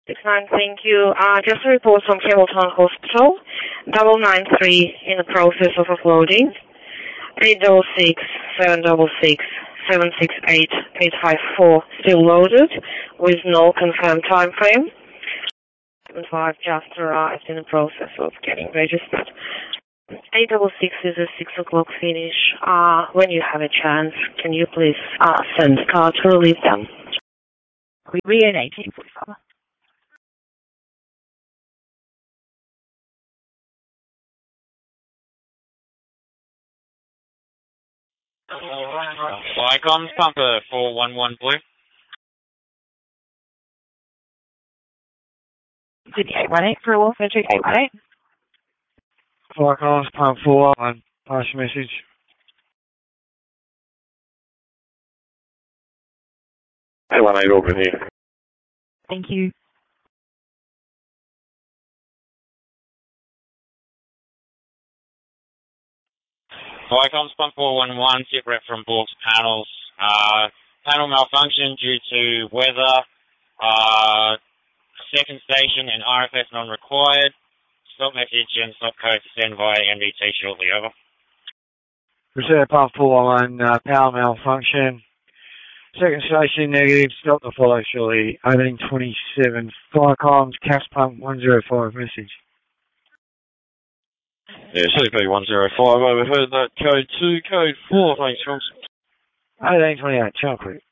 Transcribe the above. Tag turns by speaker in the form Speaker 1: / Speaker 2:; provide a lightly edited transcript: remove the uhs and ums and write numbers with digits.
Speaker 1: 69, thank you. Just a report from Campbelltown Hospital. 993 in the process of offloading. 866 766 768 854 still loaded with no confirmed time frame. 5 just arrived in the process of getting registered. 866 is a 6 o'clock finish. When you have a chance, can you please send a car to relieve them?
Speaker 2: We're in 1845.
Speaker 3: Flycom, Pumper 411 Blue.
Speaker 2: To the 818 for a Wolf Entry 818.
Speaker 4: Flycom, Pump 411, pass your message.
Speaker 5: 818 Auburn here.
Speaker 2: Thank you.
Speaker 3: Flycom, Pump 411, tip rep from Bork's Panels. Panel malfunction due to weather. Second station and RFS non-required. Stop message and stop code to send via MDT shortly, over.
Speaker 4: Reserve Pump 411, power malfunction. Second station negative, stop the follow shortly. 1827, Flycom, CAS Pump 105, message.
Speaker 5: Yeah, CP105, overheard that code 2, code 4, thanks, Johnson.
Speaker 4: 1828, channel quick.